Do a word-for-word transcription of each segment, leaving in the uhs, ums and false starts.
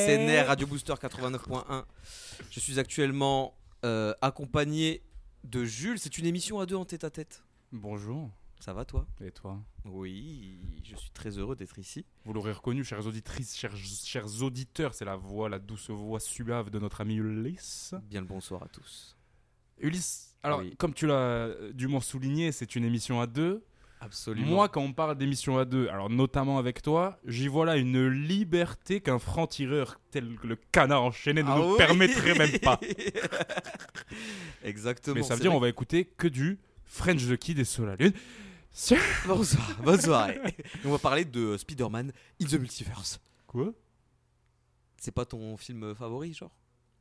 N R Radio Booster quatre-vingt-neuf point un. Je suis actuellement euh, accompagné de Jules. C'est une émission à deux en tête à tête. Bonjour. Ça va toi? Et toi? Oui, je suis très heureux d'être ici. Vous l'aurez reconnu, chères auditrices, chers, chers auditeurs, c'est la voix, la douce voix suave de notre ami Ulysse. Bien le bonsoir à tous. Ulysse, alors Oui. comme tu l'as dûment souligné, c'est une émission à deux. Absolument. Moi, quand on parle d'émission à deux, alors notamment avec toi, j'y vois là une liberté qu'un franc-tireur tel que le canard enchaîné ne Ah nous oui. permettrait même pas. Exactement. Mais ça veut c'est dire vrai on va écouter que du French the Kid et Sola Lune. Sur- que- Bonsoir, bonne soirée. Et on va parler de Spider-Man in the Multiverse. Quoi? C'est pas ton film favori, genre?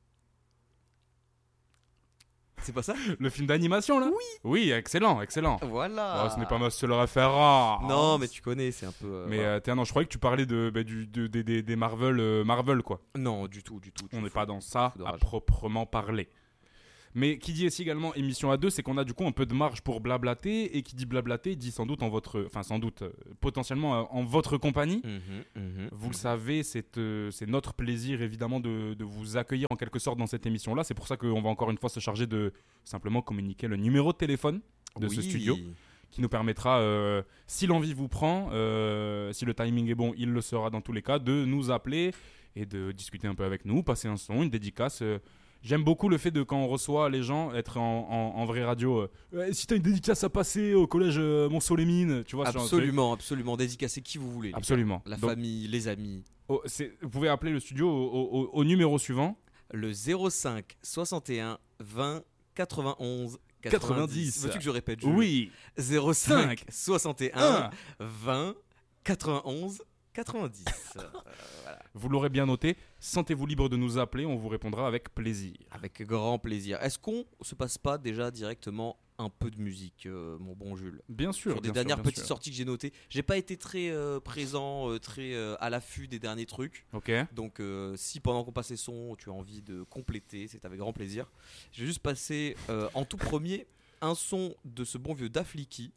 C'est pas ça? Le film d'animation là? Oui. Oui, excellent, excellent. Voilà. Oh, ce n'est pas ma seule référence. Non, mais tu connais, c'est un peu. euh, Mais voilà. euh, tiens, non, je croyais que tu parlais de, bah, du, de- des- des, des Marvel, euh, Marvel quoi. Non, du tout, du tout. On tu n'est fous. pas dans ça à dommage. proprement parler. Mais qui dit aussi également émission à deux, c'est qu'on a du coup un peu de marge pour blablater. Et qui dit blablater dit sans doute en votre, enfin sans doute, euh, potentiellement euh, en votre compagnie. Mhm, mhm, Vous le mhm. savez, c'est euh, c'est notre plaisir évidemment de, de vous accueillir en quelque sorte dans cette émission-là. C'est pour ça qu'on va encore une fois se charger de simplement communiquer le numéro de téléphone de ce Oui. studio, qui nous permettra, euh, si l'envie vous prend, euh, si le timing est bon, il le sera dans tous les cas, de nous appeler et de discuter un peu avec nous, passer un son, une dédicace. euh. J'aime beaucoup le fait de, quand on reçoit les gens, être en, en- en vraie radio. euh, Ouais, si t'as une dédicace à passer au collège euh, Mont-Soleil-Mines, tu vois. ce genre de truc. Absolument, absolument. Dédicacez qui vous voulez. les gars. Absolument. La Donc, famille, les amis. oh, c'est- vous pouvez appeler le studio au, au- au- au numéro suivant. Le zéro cinq soixante et un vingt quatre-vingt-onze quatre-vingt-dix. Veux-tu que je répète Jules? Oui. zéro cinq cinq, soixante et un un. vingt quatre-vingt-onze quatre-vingt-dix. Euh, voilà. Vous l'aurez bien noté. Sentez-vous libre de nous appeler. On vous répondra avec plaisir. Avec grand plaisir. Est-ce qu'on se passe pas déjà directement un peu de musique, euh, mon bon Jules? Bien sûr. Sur des bien sûr, dernières bien petites sûr. sorties que j'ai notées. J'ai pas été très euh, présent, euh, très euh, à l'affût des derniers trucs. Ok. Donc euh, si pendant qu'on passe les sons, tu as envie de compléter, c'est avec grand plaisir. Je vais juste passer euh, en tout premier un son de ce bon vieux Dafliki.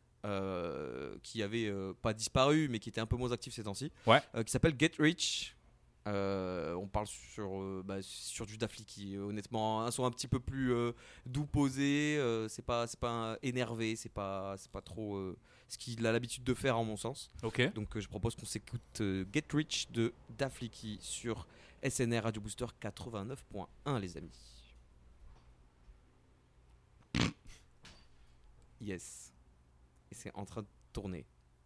Euh, qui avait euh, pas disparu mais qui était un peu moins actif ces temps-ci, Ouais. euh, qui s'appelle Get Rich. Euh, on parle sur, euh, bah, sur du Dafliki, euh, honnêtement un son un petit peu plus euh, doux posé, euh, c'est pas, c'est pas un- énervé, c'est pas, c'est pas trop euh, ce qu'il a l'habitude de faire en mon sens. Ok. Donc euh, je propose qu'on s'écoute euh, Get Rich de Dafliki sur S N R Radio Booster quatre-vingt-neuf point un les amis. Yes. Et c'est en train de tourner.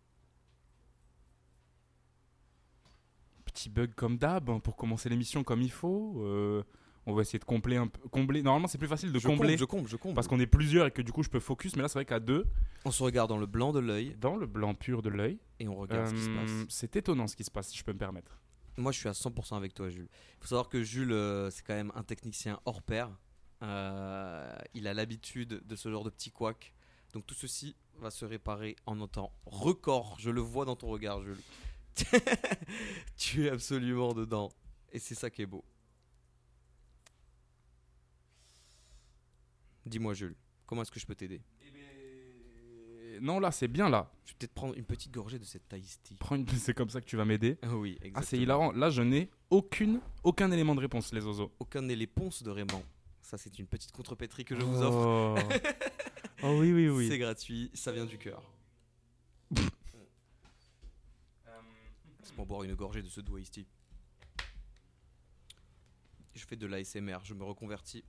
Petit bug comme d'hab hein, pour commencer l'émission comme il faut. Euh, on va essayer de combler un peu. Combler. Normalement, c'est plus facile de je combler comble, je comble, je comble. parce qu'on est plusieurs et que du coup, je peux focus. Mais là, c'est vrai qu'à deux, On se regarde dans le blanc de l'œil dans le blanc pur de l'œil, et on regarde ce qui se euh, passe. c'est étonnant ce qui se passe, si je peux me permettre. Moi, je suis à cent pour cent avec toi, Jules. Il faut savoir que Jules, euh, c'est quand même un technicien hors pair. Euh, il a l'habitude de ce genre de petits couacs. Donc tout ceci va se réparer en un temps record. Je le vois dans ton regard, Jules. Tu es absolument dedans. Et c'est ça qui est beau. Dis-moi, Jules, comment est-ce que je peux t'aider? Non, là, c'est bien là. Je vais peut-être prendre une petite gorgée de cette iced tea. Prends une... C'est comme ça que tu vas m'aider. Ah oui, exactement. Ah, c'est hilarant. Là, je n'ai aucune, aucun élément de réponse, les oiseaux. Aucun n'est les ponces de Raymond. Ça, c'est une petite contrepétrie que je vous offre. Oh, oh oui, oui, oui. C'est gratuit, ça vient du cœur. C'est pour boire une gorgée de ce doux iced tea. Je fais de l'A S M R, je me reconvertis.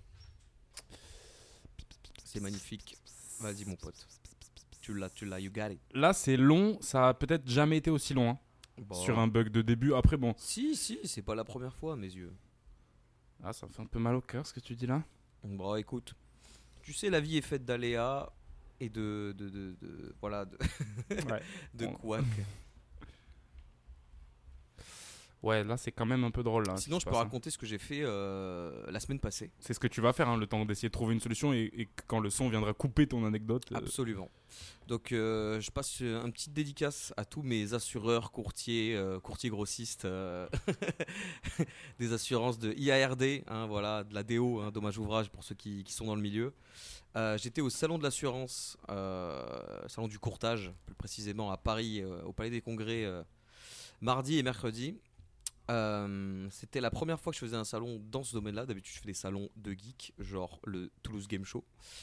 C'est magnifique. Vas-y mon pote. Tu l'as, tu l'as, you got it. Là, c'est long. Ça a peut-être jamais été aussi long hein, Bon. sur un bug de début. Après, bon. Si, si, c'est pas la première fois à mes yeux. Ah, ça me fait un peu mal au cœur ce que tu dis là. Bon, écoute. Tu sais, la vie est faite d'aléas et de, de, de, de- voilà, de, Ouais. de Bon. couacs. Ouais, là, c'est quand même un peu drôle. Là, ce Sinon, qui je se peux passe, hein. raconter ce que j'ai fait euh, la semaine passée. C'est ce que tu vas faire, hein, le temps d'essayer de trouver une solution et, et quand le son viendra couper ton anecdote. euh, Absolument. Donc, euh, je passe euh, un petit dédicace à tous mes assureurs, courtiers, euh, courtiers grossistes, euh, des assurances de I A R D, hein, voilà, de la D O, hein, dommage ouvrage pour ceux qui, qui sont dans le milieu. Euh, j'étais au salon de l'assurance, euh, salon du courtage, plus précisément à Paris, euh, au Palais des Congrès, euh, mardi et mercredi. Euh, c'était la première fois que je faisais un salon dans ce domaine-là. D'habitude, je fais des salons de geeks, genre le Toulouse Game Show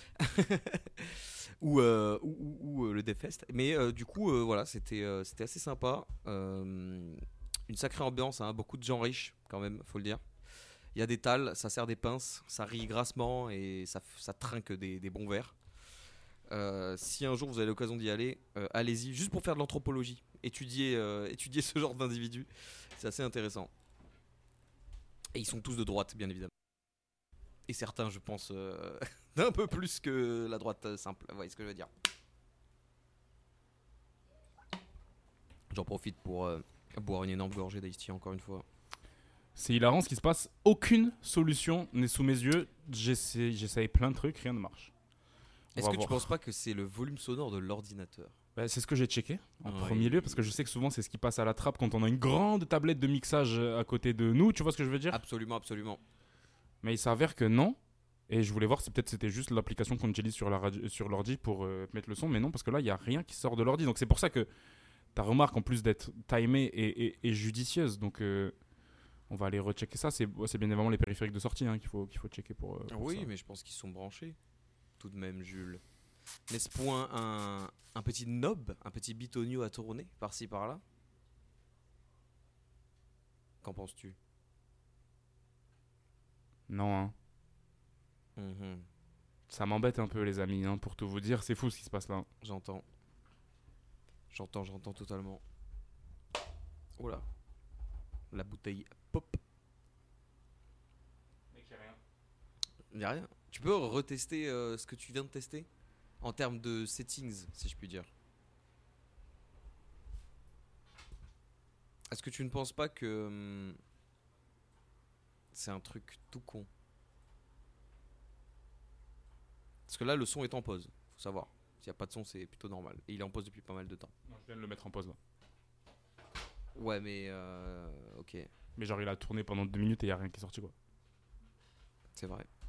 ou, euh, ou, ou- ou, euh, le Devfest. Mais euh, du coup, euh, voilà, c'était euh, c'était assez sympa. Euh, une sacrée ambiance, hein, beaucoup de gens riches, quand même, faut le dire. Il y a des talles, ça sert des pinces, ça rit grassement et ça, f- ça trinque des, des bons verres. Euh, si un jour vous avez l'occasion d'y aller, euh, allez-y, juste pour faire de l'anthropologie. Étudier, euh, étudier ce genre d'individus, c'est assez intéressant. Et ils sont tous de droite, bien évidemment. Et certains, je pense, euh, d'un peu plus que la droite euh, simple. Vous voyez ce que je veux dire. J'en profite pour euh, boire une énorme gorgée d'Ice Tea, encore une fois. C'est hilarant ce qui se passe. Aucune solution n'est sous mes yeux. J'essaie, j'essaye plein de trucs, rien ne marche. On Est-ce va que tu voir. penses pas que c'est le volume sonore de l'ordinateur? Bah, c'est ce que j'ai checké en Oui. premier lieu parce que je sais que souvent c'est ce qui passe à la trappe quand on a une grande tablette de mixage à côté de nous. Tu vois ce que je veux dire? Absolument, absolument. Mais il s'avère que non. Et je voulais voir si peut-être c'était juste l'application qu'on utilise sur, la radio- sur l'ordi pour euh, mettre le son. Mais non, parce que là, il n'y a rien qui sort de l'ordi. Donc c'est pour ça que ta remarque, en plus d'être timée et, et- et judicieuse, donc euh, on va aller rechecker ça. C'est, ouais, c'est bien évidemment les périphériques de sortie hein, qu'il faut, qu'il faut checker pour, euh, pour Oui, ça. mais je pense qu'ils sont branchés. Tout de même, Jules. N'est-ce point un, un petit knob, un petit bitonio à tourner, par-ci par-là? Qu'en penses-tu? Non, hein. Mhm. Ça m'embête un peu, les amis, hein, pour tout vous dire. C'est fou ce qui se passe là. J'entends. J'entends, j'entends totalement. Oh là. La bouteille pop. Il a rien. Tu peux retester euh, ce que tu viens de tester en termes de settings, si je puis dire. Est-ce que tu ne penses pas que hum, c'est un truc tout con? Parce que là, le son est en pause. Faut savoir. S'il n'y a pas de son, c'est plutôt normal. Et il est en pause depuis pas mal de temps. Non, je viens de le mettre en pause là. Ouais, mais euh, ok, Mais genre, il a tourné pendant deux minutes et il n'y a rien qui est sorti quoi. c'est vrai.